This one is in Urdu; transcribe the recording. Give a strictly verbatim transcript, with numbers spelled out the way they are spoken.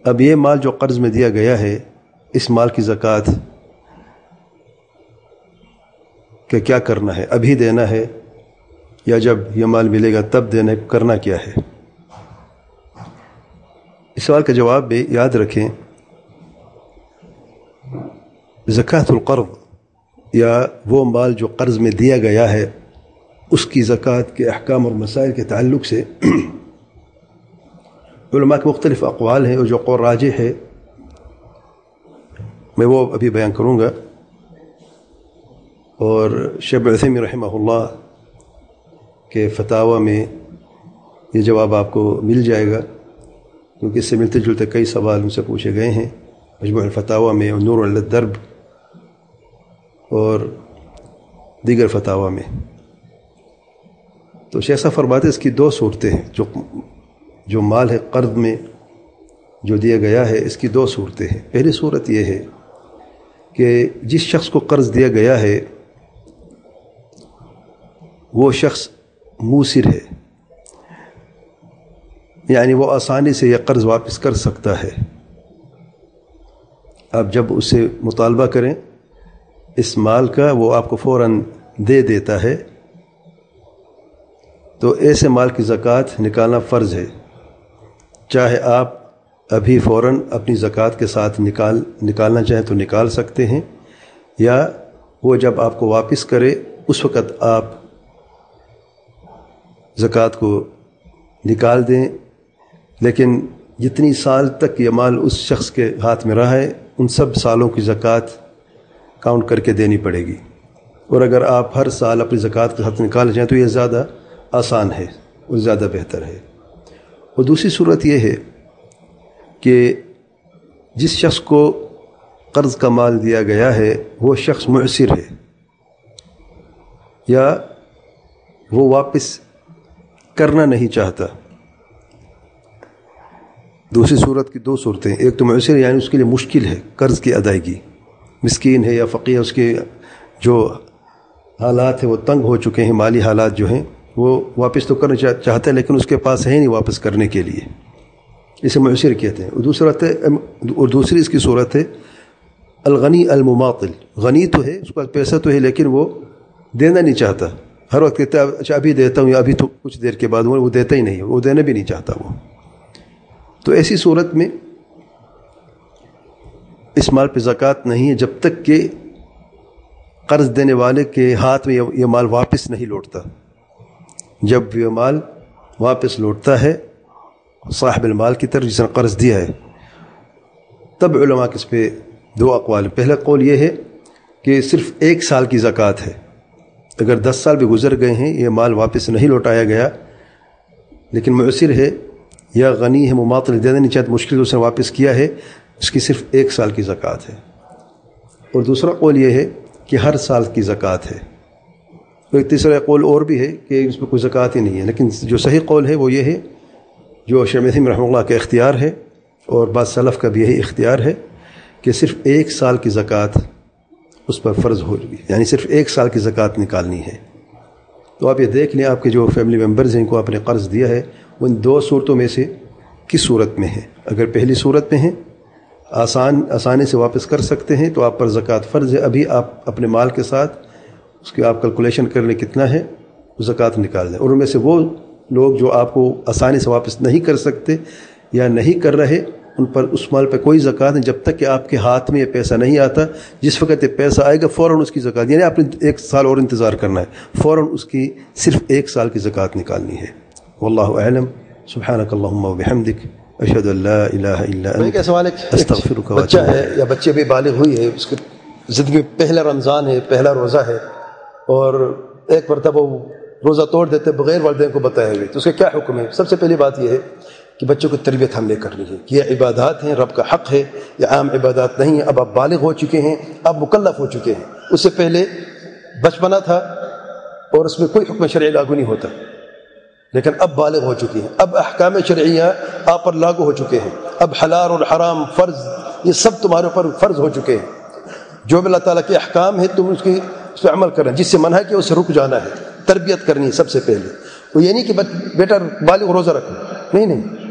اب یہ مال جو قرض میں دیا گیا ہے، اس مال کی زکوٰۃ کہ کیا کرنا ہے؟ ابھی دینا ہے یا جب یہ مال ملے گا تب دینا ہے؟ کرنا کیا ہے؟ اس سوال کا جواب بھی یاد رکھیں، زکوٰۃ القرض یا وہ مال جو قرض میں دیا گیا ہے اس کی زکوٰۃ کے احکام اور مسائل کے تعلق سے علماء کے مختلف اقوال ہیں، اور جو قول راجح ہے میں وہ ابھی بیان کروں گا، اور شیخ ابن عثیمین رحمہ اللہ کے فتاوی میں یہ جواب آپ کو مل جائے گا، کیونکہ اس سے ملتے جلتے کئی سوال ان سے پوچھے گئے ہیں مجموع الفتاوی میں، اور نور علی الدرب اور دیگر فتاوی میں۔ تو شیخ صاحب فرماتے ہیں اس کی دو صورتیں ہیں، جو جو مال ہے قرض میں جو دیا گیا ہے اس کی دو صورتیں ہیں۔ پہلی صورت یہ ہے کہ جس شخص کو قرض دیا گیا ہے وہ شخص موسر ہے، یعنی وہ آسانی سے یہ قرض واپس کر سکتا ہے۔ آپ جب اسے مطالبہ کریں اس مال کا، وہ آپ کو فوراً دے دیتا ہے، تو ایسے مال کی زکوٰۃ نکالنا فرض ہے، چاہے آپ ابھی فوراً اپنی زکوٰۃ کے ساتھ نکال نکالنا چاہیں تو نکال سکتے ہیں، یا وہ جب آپ کو واپس کرے اس وقت آپ زکوٰۃ کو نکال دیں، لیکن جتنی سال تک یہ مال اس شخص کے ہاتھ میں رہا ہے ان سب سالوں کی زکوٰۃ کاؤنٹ کر کے دینی پڑے گی۔ اور اگر آپ ہر سال اپنی زکوٰۃ کے ساتھ نکال جائیں تو یہ زیادہ آسان ہے اور زیادہ بہتر ہے۔ اور دوسری صورت یہ ہے کہ جس شخص کو قرض کا مال دیا گیا ہے وہ شخص معسر ہے، یا وہ واپس کرنا نہیں چاہتا۔ دوسری صورت کی دو صورتیں، ایک تو معسر یعنی اس کے لیے مشکل ہے قرض کی ادائیگی، مسکین ہے یا فقیر، اس کے جو حالات ہیں وہ تنگ ہو چکے ہیں، مالی حالات جو ہیں وہ واپس تو کرنا چاہتا ہے لیکن اس کے پاس ہے نہیں واپس کرنے کے لیے، اسے معسر کہتے ہیں۔ اور دوسرا ہے اور دوسری اس کی صورت ہے الغنی المماطل، غنی تو ہے، اس کے پاس پیسہ تو ہے لیکن وہ دینا نہیں چاہتا، ہر وقت کہتا ہے اچھا ابھی دیتا ہوں یا ابھی تو کچھ دیر کے بعد، وہ دیتا ہی نہیں ہے، وہ دینا بھی نہیں چاہتا وہ۔ تو ایسی صورت میں اس مال پہ زکوٰۃ نہیں ہے جب تک کہ قرض دینے والے کے ہاتھ میں یہ مال واپس نہیں لوٹتا۔ جب یہ مال واپس لوٹتا ہے صاحب المال کی طرف جس نے قرض دیا ہے، تب علماء کے اس پہ دو اقوال۔ پہلا قول یہ ہے کہ صرف ایک سال کی زکوٰۃ ہے، اگر دس سال بھی گزر گئے ہیں یہ مال واپس نہیں لوٹایا گیا لیکن معسر ہے یا غنی ہے، مماطل دینا نہیں چاہتا، مشکل اس نے واپس کیا ہے، اس کی صرف ایک سال کی زکوٰۃ ہے۔ اور دوسرا قول یہ ہے کہ ہر سال کی زکوٰۃ ہے۔ اور ایک تیسرا قول اور بھی ہے کہ اس پہ کوئی زکوٰۃ ہی نہیں ہے، لیکن جو صحیح قول ہے وہ یہ ہے جو شیخ عثیمین رحمہ اللہ کا اختیار ہے اور بعض سلف کا بھی یہی اختیار ہے کہ صرف ایک سال کی زکوٰۃ اس پر فرض ہوگی، یعنی صرف ایک سال کی زکوٰۃ نکالنی ہے۔ تو آپ یہ دیکھ لیں آپ کے جو فیملی ممبرز ہیں ان کو آپ نے قرض دیا ہے ان دو صورتوں میں سے کس صورت میں ہے۔ اگر پہلی صورت میں ہیں آسان آسانی سے واپس کر سکتے ہیں تو آپ پر زکوٰۃ فرض ہے، ابھی آپ اپنے مال کے ساتھ اس کی آپ کیلکولیشن کر لیں کتنا ہے، زکوٰۃ نکال دیں۔ اور ان میں سے وہ لوگ جو آپ کو آسانی سے واپس نہیں کر سکتے یا نہیں کر رہے ان پر اس مال پہ کوئی زکوٰۃ نہیں جب تک کہ آپ کے ہاتھ میں یہ پیسہ نہیں آتا۔ جس وقت یہ پیسہ آئے گا فوراً اس کی زکوٰۃ، یعنی آپ نے ایک سال اور انتظار کرنا ہے، فوراً اس کی صرف ایک سال کی زکوٰۃ نکالنی ہے۔ واللہ اعلم، سبحانک اللہم وبحمدک، اشہد ان لا الہ الا انت استغفرک واتوب الیک۔ بچہ ہے یا بچے بھی بالغ ہوئی ہے، اس کی زندگی میں پہلا رمضان ہے، پہلا روزہ ہے، اور ایک مرتبہ وہ روزہ توڑ دیتے بغیر والدین کو بتائے ہوئے، تو اس کا کیا حکم ہے؟ سب سے پہلی بات یہ ہے کہ بچوں کو تربیت ہم نے کرنی ہے کہ یہ عبادات ہیں، رب کا حق ہے، یہ عام عبادات نہیں ہیں۔ اب آپ بالغ ہو چکے ہیں، اب مکلف ہو چکے ہیں، اس سے پہلے بچپنا تھا اور اس میں کوئی حکم شرعی لاگو نہیں ہوتا، لیکن اب بالغ ہو چکی ہیں، اب احکام شرعیہ آپ پر لاگو ہو چکے ہیں، اب حلال اور حرام، فرض، یہ سب تمہارے اوپر فرض ہو چکے ہیں۔ جو بھی اللہ تعالیٰ کے احکام ہیں تم اس کی اس پہ عمل کرنا، جس سے منع ہے کہ اس سے رک جانا ہے، تربیت کرنی ہے سب سے پہلے۔ وہ یہ نہیں کہ بیٹا بالغ روزہ رکھو، نہیں نہیں